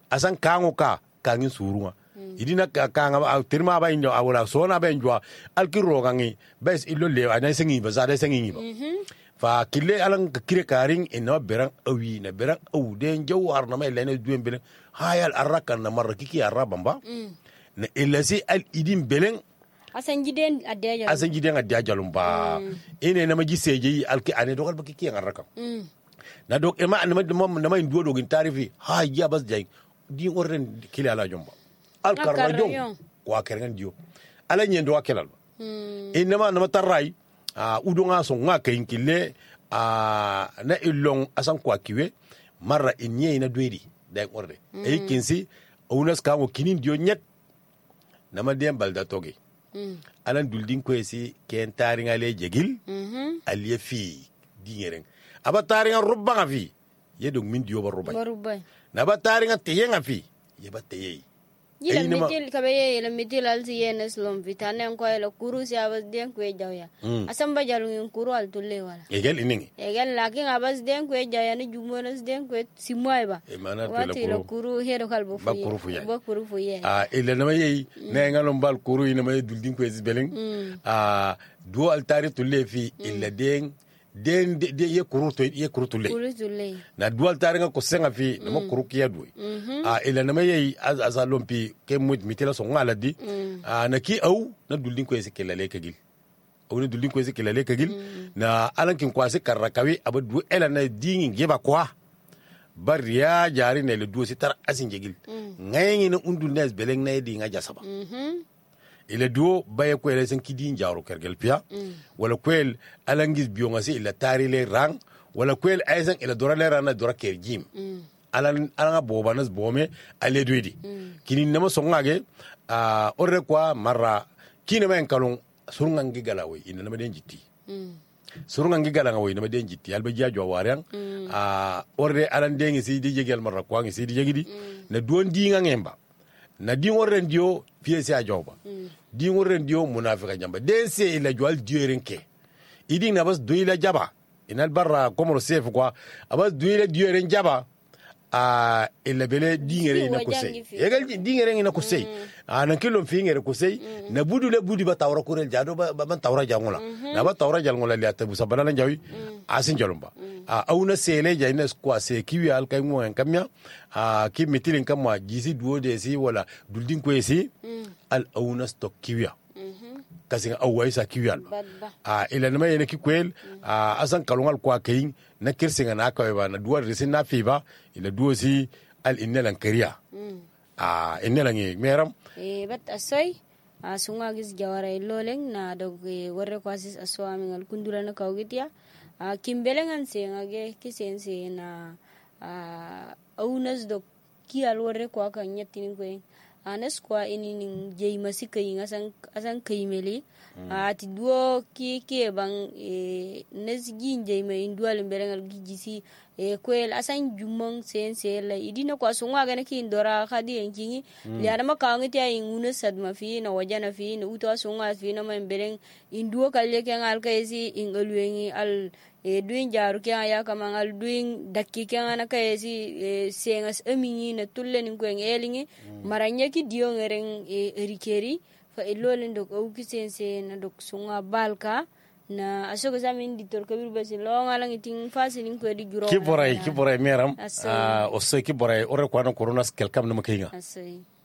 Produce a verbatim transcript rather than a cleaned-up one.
asan kango ka kangin surunga idina kanga terma ba injo awala sona ba injo alkiro gangi bes illo le ana sengi ba zade sengi ba fa kille alan kire karing ina berang awi na berang awu den jawar na mai lene duem belen hayal arrakan na marra kiki arrabamba na elasi al idin belen asan giden adya asan giden adya jalumba ine na maji seje alki ane dogal ba kiki arrakan na dok ema na na mai duo dogin tarifi ha ya bas jay di orren kile ala jomba al karrajon wa kerengan dio ala nyendo akelal ina ma na tarai a udonga so nga kayin kile a na ilong asan kwa kiwe marra inye ina dwedi da orde e kinsi unas ka mo kinin dio nyet na ma dem balda toge alan duldin ko esi ken taringa le jegil aliye fi dingeren aba taringa rubba fi yedo min dio ba rubba na ba taringa teyenga fi ye ba teyei yila mitil kabe yila mitil alsi yenes lom vitane ko yela kuru si abas den ko jawya asamba jalun kuru al tulle wala egel iningi egel lakin abas den ko jawya ni jumonas den ko simoyba wati la kuru hedo kalbo fu ba kuru fu ya ba kuru fu ya ah ile na mayi ne ngalom bal kuru ina mayi duldin ko esbeleng ah do altari tulle fi illa den den de ye kuru to ye kuru tulle na dual taringa ko senga fi na mo kuru kiya duy a ila na mayi azalompi ke mud mitela so ngala di a na ki au na duldin ko ese kelale kagil au na duldin ko ese kelale kagil na alankin kwase karrakawi abadu ela na dingin geba kwa bariya jari ne le duosi tar asin jegil ngayi na undul nes beleng na di nga jasaba ila duo baye ko ele sen kidi njaro kergel pia wala kwel alangis biongasi ila tari le rang wala kwel aisan ila dora le rana dora kerjim alan alanga bobanas bome ale duidi kini nama songage a orre kwa marra kini men kalon surungangi galawi ina nama den jitti surungangi galawi nama den jitti alba jajo wariang a orre alan dengi sidi jegel marra kwa ngi sidi jegidi na duon dinga ngemba na di worren dio piese a joba di worren dio munafika jamba dense ila jwal dierenke idi na bas duila jaba inal barra como sef quoi abas duila dieren jaba a ila bele dingere ina kusei egal dingere ina kusei a nan kilo fingere kusei na budu le budi ba tawra kurel jado ba ban tawra jangola na ba tawra jangola li atabu sabana lan jawi asin jalumba a auna sele jaina kwa se kiwi al kay mo en kamya a ki mitilin kamma jisi duode si wala duldin ko esi al auna stok kiwi kasi awai sa kiwi al a ila na mayene ki kwel a asan kalongal kwa kayin na kirsinga na ka ba na duwar risin na fi ba ila duosi al innalan kariya a innalan ngi meram e bat asoy a sunga gis jawara loleng na dog warre kwasis aswami ngal kundura na kawgitia a kimbelengan se ngage kisense na a aunas do ki al warre kwa kan yatin ko anas kwa inin jey masika yin asan asan kaymeli a ti duo ki ki bang e nesgi jey me indual berengal gijisi e kwel asan jumong sense la idina kwa sunga gane ki ndora khadi enkingi li adama ka ngiti ay ngune sadma fi na wajana fi na uto sunga fi na men bereng induo kalle ke ngal kaysi ingalwengi al e duin jaru ke ya kama ngal duin dakki ke ngana kaysi sengas amini na tullen ko ngelingi maranya ki dio ngereng e rikeri fa ilolen dok au kisense na dok sunga balka na asogo zamin ditor kabir basi lo ngala ngiting fasilin ko di juro ki boray ki boray meram o se ki boray o re ko na corona kelkam na makinga asay